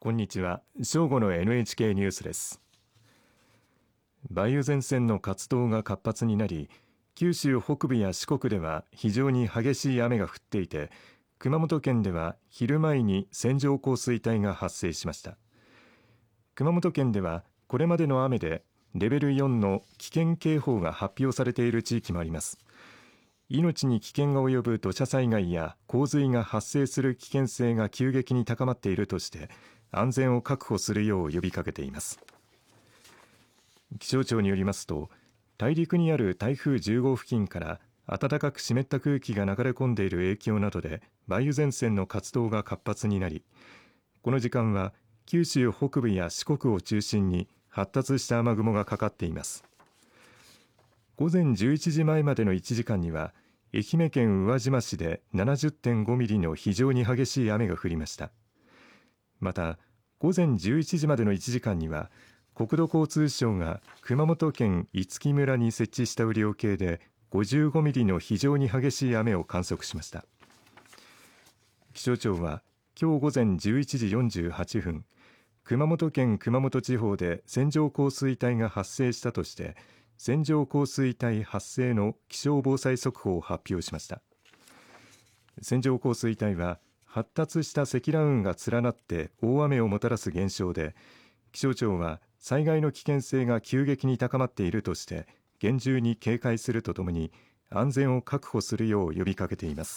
こんにちは。正午の NHK ニュースです。梅雨前線の活動が活発になり、九州北部や四国では非常に激しい雨が降っていて、熊本県では昼前に線状降水帯が発生しました。熊本県ではこれまでの雨でレベル4の危険警報が発表されている地域もあります。命に危険が及ぶ土砂災害や洪水が発生する危険性が急激に高まっているとして、安全を確保するよう呼びかけています。気象庁によりますと、大陸にある台風10号付近から暖かく湿った空気が流れ込んでいる影響などで梅雨前線の活動が活発になり、この時間は九州北部や四国を中心に発達した雨雲がかかっています。午前11時前までの1時間には愛媛県宇和島市で 70.5 ミリの非常に激しい雨が降りました。また午前11時までの1時間には国土交通省が熊本県五木村に設置した雨量計で55ミリの非常に激しい雨を観測しました。気象庁は今日午前11時48分、熊本県熊本地方で線状降水帯が発生したとして線状降水帯発生の気象防災速報を発表しました。線状降水帯は発達した積乱雲が連なって大雨をもたらす現象で、気象庁は災害の危険性が急激に高まっているとして厳重に警戒するとともに安全を確保するよう呼びかけています。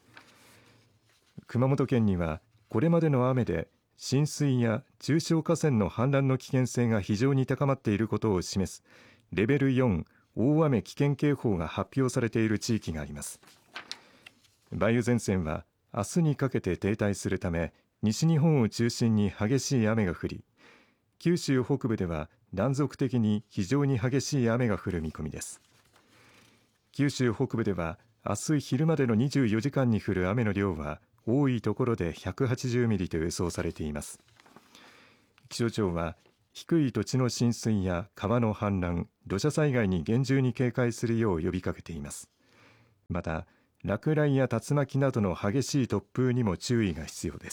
熊本県にはこれまでの雨で浸水や中小河川の氾濫の危険性が非常に高まっていることを示すレベル4大雨危険警報が発表されている地域があります。梅雨前線は明日にかけて停滞するため、西日本を中心に激しい雨が降り、九州北部では断続的に非常に激しい雨が降る見込みです。九州北部では明日昼までの24時間に降る雨の量は多いところで180ミリと予想されています。気象庁は低い土地の浸水や川の氾濫、土砂災害に厳重に警戒するよう呼びかけています。また落雷や竜巻などの激しい突風にも注意が必要です。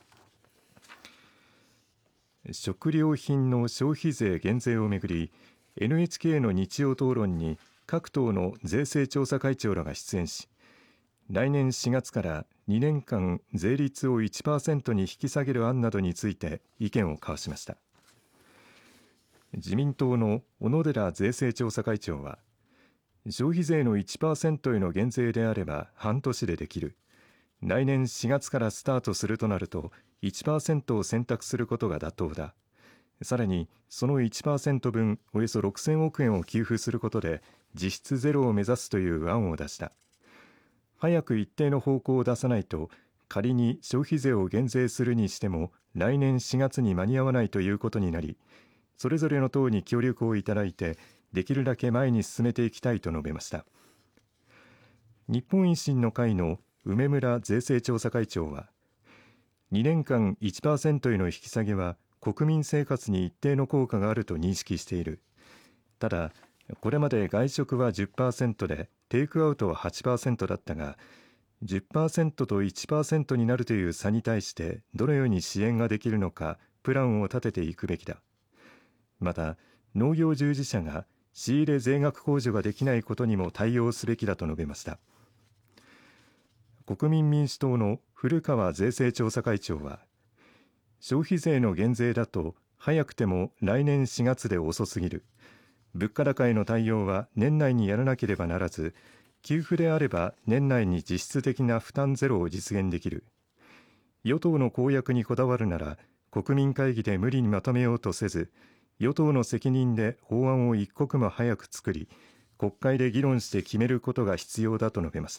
食料品の消費税減税をめぐり NHK の日曜討論に各党の税制調査会長らが出演し、来年4月から2年間税率を 1% に引き下げる案などについて意見を交わしました。自民党の小野寺税制調査会長は、消費税の 1% への減税であれば半年でできる。来年4月からスタートするとなると 1% を選択することが妥当だ。さらにその 1% 分およそ6000億円を給付することで実質ゼロを目指すという案を出した。早く一定の方向を出さないと、仮に消費税を減税するにしても来年4月に間に合わないということになり、それぞれの党に協力をいただいてできるだけ前に進めていきたいと述べました。日本維新の会の梅村税制調査会長は、2年間 1% への引き下げは国民生活に一定の効果があると認識している。ただこれまで外食は 10% でテイクアウトは 8% だったが、 10% と 1% になるという差に対してどのように支援ができるのかプランを立てていくべきだ。また農業従事者が仕入れ税額控除ができないことにも対応すべきだと述べました。国民民主党の古川税制調査会長は、消費税の減税だと早くても来年4月で遅すぎる。物価高への対応は年内にやらなければならず、給付であれば年内に実質的な負担ゼロを実現できる。与党の公約にこだわるなら国民会議で無理にまとめようとせず、与党の責任で法案を一刻も早く作り、国会で議論して決めることが必要だと述べました。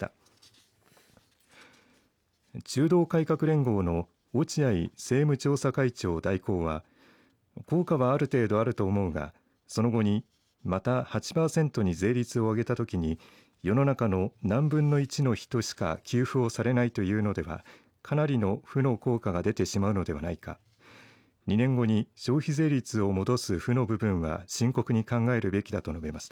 中道改革連合の落合政務調査会長代行は、効果はある程度あると思うが、その後にまた 8% に税率を上げたときに世の中の何分の1の人しか給付をされないというのでは、かなりの負の効果が出てしまうのではないか。2年後に消費税率を戻す負の部分は深刻に考えるべきだと述べました。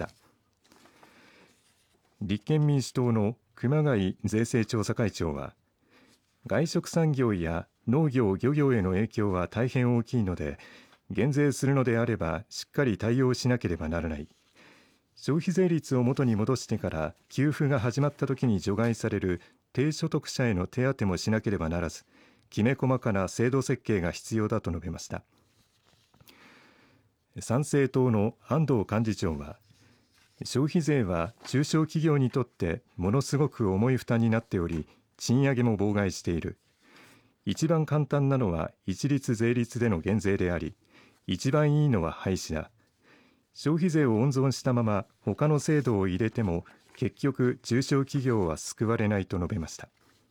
立憲民主党の熊谷税制調査会長は、 外食産業や農業・漁業への影響は大変大きいので、減税するのであればしっかり対応しなければならない。消費税率を元に戻してから給付が始まった時に除外される低所得者への手当もしなければならず、きめ細かな制度設計が必要だと述べました。参政党の安藤幹事長は、消費税は中小企業にとってものすごく重い負担になっており、賃上げも妨害している。一番簡単なのは一律税率での減税であり、一番いいのは廃止だ。消費税を温存したまま他の制度を入れても結局中小企業は救われないと述べました。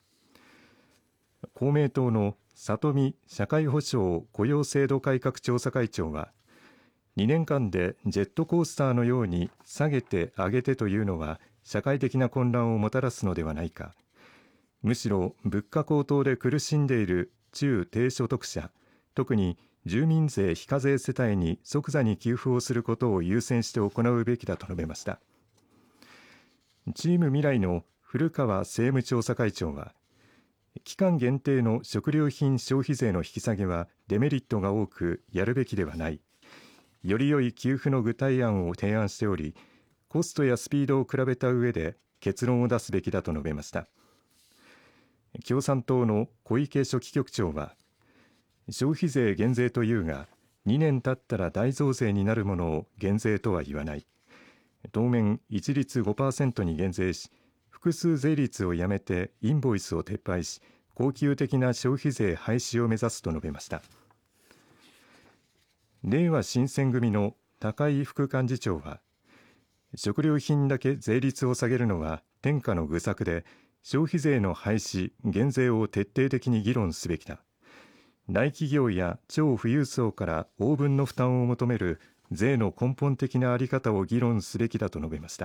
公明党の里見社会保障雇用制度改革調査会長は、2年間でジェットコースターのように下げて上げてというのは社会的な混乱をもたらすのではないか。むしろ物価高騰で苦しんでいる中低所得者、特に住民税非課税世帯に即座に給付をすることを優先して行うべきだと述べました。チーム未来の古川政務調査会長は、期間限定の食料品消費税の引き下げはデメリットが多くやるべきではない。より良い給付の具体案を提案しており、コストやスピードを比べた上で結論を出すべきだと述べました。共産党の小池書記局長は、消費税減税というが2年経ったら大増税になるものを減税とは言わない。当面一律 5% に減税し、複数税率をやめてインボイスを撤廃し、恒久的な消費税廃止を目指すと述べました。れいわ新選組の高井副幹事長は、食料品だけ税率を下げるのは天下の愚策で、消費税の廃止・減税を徹底的に議論すべきだ。大企業や超富裕層から応分の負担を求める税の根本的な在り方を議論すべきだと述べました。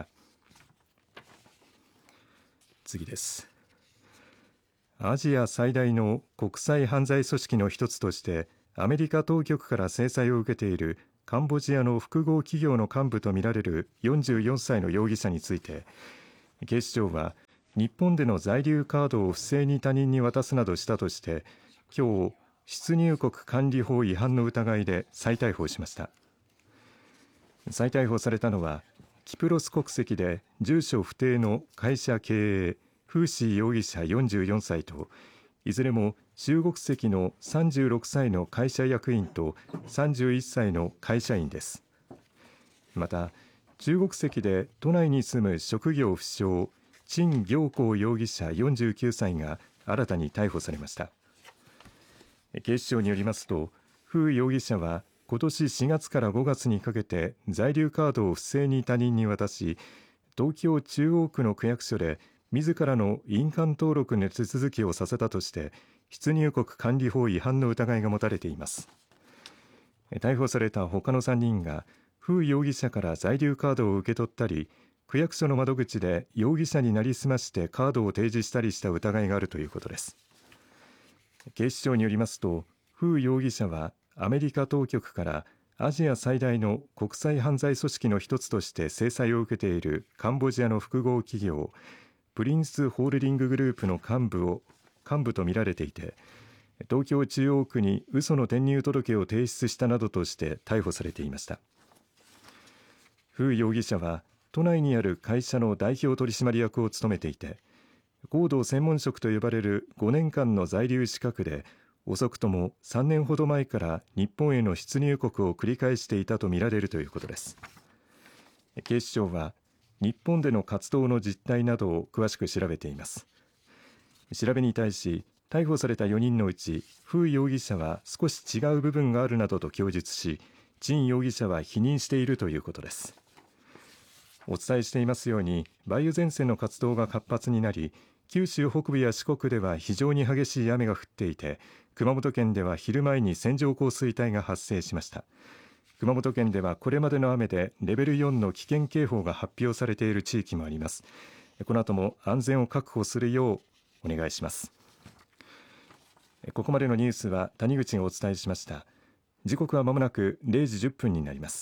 次です。アジア最大の国際犯罪組織の一つとしてアメリカ当局から制裁を受けているカンボジアの複合企業の幹部とみられる44歳の容疑者について、警視庁は日本での在留カードを不正に他人に渡すなどしたとして今日出入国管理法違反の疑いで再逮捕しました。再逮捕されたのはキプロス国籍で住所不定の会社経営フーシー容疑者44歳と、いずれも中国籍の36歳の会社役員と31歳の会社員です。また中国籍で都内に住む職業不詳陳行幸容疑者49歳が新たに逮捕されました。警視庁によりますと、フ容疑者は今年4月から5月にかけて在留カードを不正に他人に渡し、東京中央区の区役所で自らの印鑑登録の手続きをさせたとして出入国管理法違反の疑いが持たれています。逮捕された他の3人がフ容疑者から在留カードを受け取ったり、区役所の窓口で容疑者になりすましてカードを提示したりした疑いがあるということです。警視庁によりますと、フ容疑者はアメリカ当局からアジア最大の国際犯罪組織の一つとして制裁を受けているカンボジアの複合企業プリンスホールディンググループの幹部とみられていて、東京中央区に嘘の転入届を提出したなどとして逮捕されていました。フ容疑者は都内にある会社の代表取締役を務めていて、高度専門職と呼ばれる5年間の在留資格で遅くとも3年ほど前から日本への出入国を繰り返していたとみられるということです。警視庁は日本での活動の実態などを詳しく調べています。調べに対し逮捕された4人のうちフ容疑者は少し違う部分があるなどと供述し、陳容疑者は否認しているということです。お伝えしていますように、梅雨前線の活動が活発になり、九州北部や四国では非常に激しい雨が降っていて、熊本県では昼前に線状降水帯が発生しました。熊本県ではこれまでの雨でレベル4の危険警報が発表されている地域もあります。この後も安全を確保するようお願いします。ここまでのニュースは谷口がお伝えしました。時刻はまもなく0時10分になります。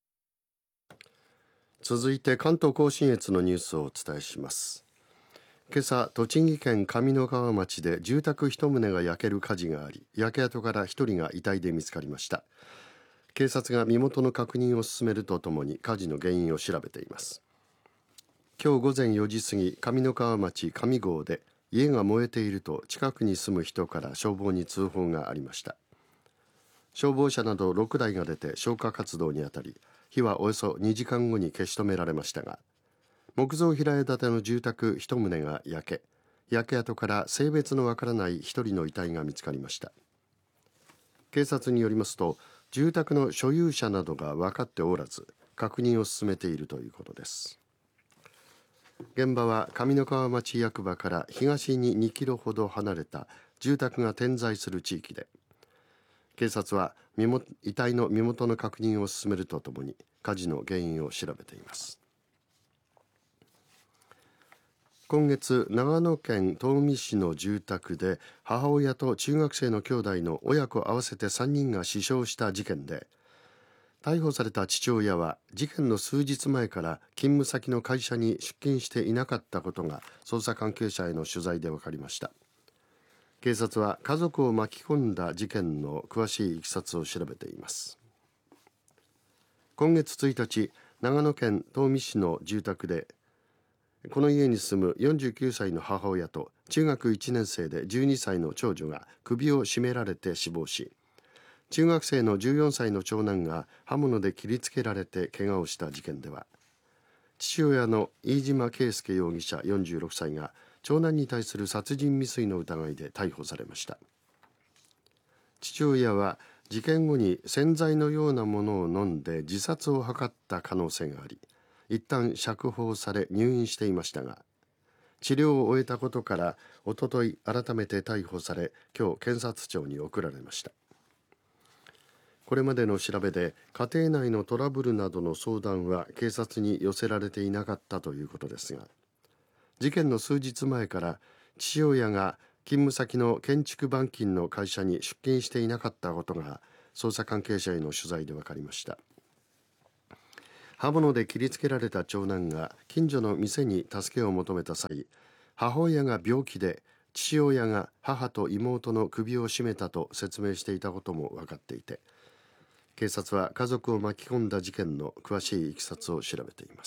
続いて関東甲信越のニュースをお伝えします。 今朝、栃木県上三川町で住宅1棟が焼ける火事があり、焼け跡から1人が遺体で見つかりました。警察が身元の確認を進めるとともに火事の原因を調べています。今日午前4時過ぎ、上三川町上郷で家が燃えていると近くに住む人から消防に通報がありました。消防車など6台が出て消火活動にあたり、火はおよそ2時間後に消し止められましたが、木造平屋建ての住宅1棟が焼け跡から性別のわからない1人の遺体が見つかりました。警察によりますと、住宅の所有者などが分かっておらず、確認を進めているということです。現場は上三川町役場から東に2キロほど離れた住宅が点在する地域で、警察は遺体の身元の確認を進めるとともに火事の原因を調べています。今月、長野県東御市の住宅で母親と中学生の兄弟の親子合わせて3人が死傷した事件で、逮捕された父親は事件の数日前から勤務先の会社に出勤していなかったことが捜査関係者への取材で分かりました。警察は家族を巻き込んだ事件の詳しいいきさつを調べています。今月1日、長野県東御市の住宅でこの家に住む49歳の母親と中学1年生で12歳の長女が首を絞められて死亡し、中学生の14歳の長男が刃物で切りつけられて怪我をした事件では、父親の飯島圭介容疑者46歳が長男に対する殺人未遂の疑いで逮捕されました。父親は事件後に洗剤のようなものを飲んで自殺を図った可能性があり、一旦釈放され入院していましたが、治療を終えたことからおととい改めて逮捕され、今日検察庁に送られました。これまでの調べで家庭内のトラブルなどの相談は警察に寄せられていなかったということですが、事件の数日前から父親が勤務先の建築板金の会社に出勤していなかったことが捜査関係者への取材で分かりました。刃物で切りつけられた長男が近所の店に助けを求めた際、母親が病気で父親が母と妹の首を絞めたと説明していたことも分かっていて、警察は家族を巻き込んだ事件の詳しいいきさつを調べています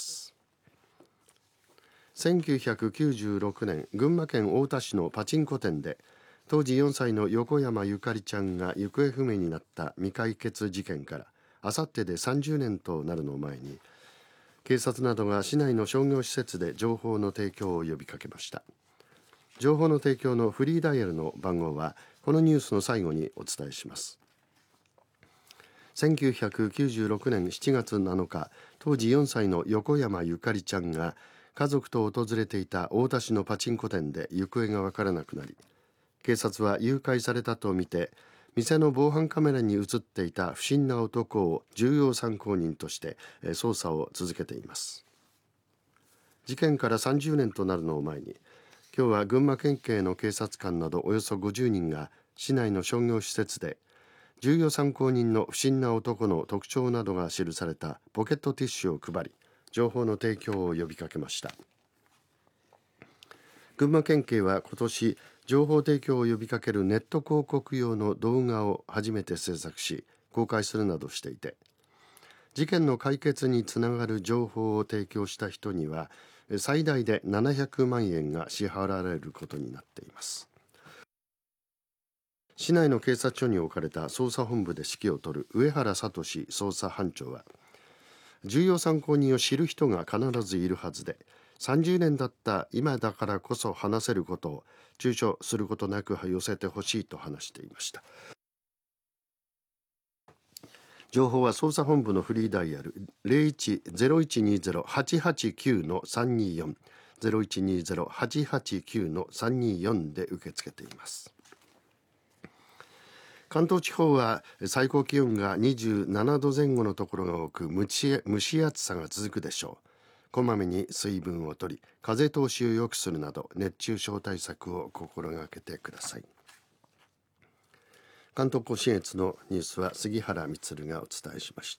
。1996年、群馬県太田市のパチンコ店で当時4歳の横山ゆかりちゃんが行方不明になった未解決事件からあさってで30年となるのを前に、警察などが市内の商業施設で情報の提供を呼びかけました。情報の提供のフリーダイヤルの番号はこのニュースの最後にお伝えします。1996年7月7日、当時4歳の横山ゆかりちゃんが家族と訪れていた太田市のパチンコ店で行方が分からなくなり、警察は誘拐されたとみて店の防犯カメラに映っていた不審な男を重要参考人として捜査を続けています。事件から30年となるのを前に、今日は群馬県警の警察官などおよそ50人が市内の商業施設で重要参考人の不審な男の特徴などが記されたポケットティッシュを配り、情報の提供を呼びかけました。群馬県警は今年、情報提供を呼びかけるネット広告用の動画を初めて制作し公開するなどしていて、事件の解決につながる情報を提供した人には最大で700万円が支払われることになっています。市内の警察署に置かれた捜査本部で指揮を執る上原聡捜査班長は、重要参考人を知る人が必ずいるはずで、30年だった今だからこそ話せることを躊躇することなく寄せてほしいと話していました。情報は捜査本部のフリーダイヤル 01-0120-889-324 0120-889-324 で受け付けています。関東地方は最高気温が27度前後のところが多く蒸し暑さが続くでしょう。こまめに水分を取り、風通しを良くするなど熱中症対策を心がけてください。関東甲信越のニュースは杉原充がお伝えしました。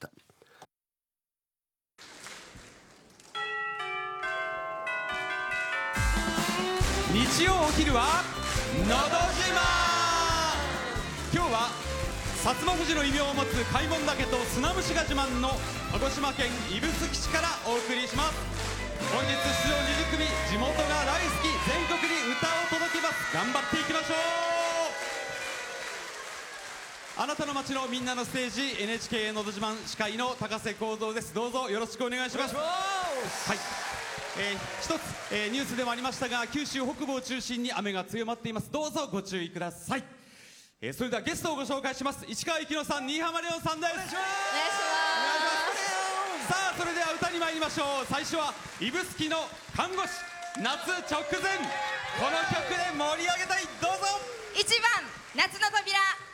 日曜お昼はのど自慢。今日は薩摩富士の異名を持つ開門岳と砂蒸しが自慢の鹿児島県指宿基地からお送りします。本日出場20組、地元が大好き、全国に歌を届けます。頑張っていきましょう。あなたの街のみんなのステージ、 NHK のど自慢司会の高瀬幸三です。どうぞよろしくお願いします。はい、一つ、ニュースでもありましたが、九州北部を中心に雨が強まっています。どうぞご注意ください。それではゲストをご紹介します。市川由紀乃さん、新浜レオンさんです。お願いします。さあ、それでは歌に参りましょう。最初は指宿の看護師、夏直前、この曲で盛り上げたい。どうぞ。 1番夏の扉。